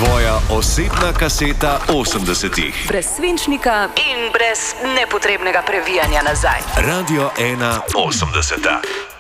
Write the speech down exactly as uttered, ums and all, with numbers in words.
Tvoja osebna kaseta osemdesetih. Brez svinčnika in brez nepotrebnega previjanja nazaj. Radio ena osemdeseta.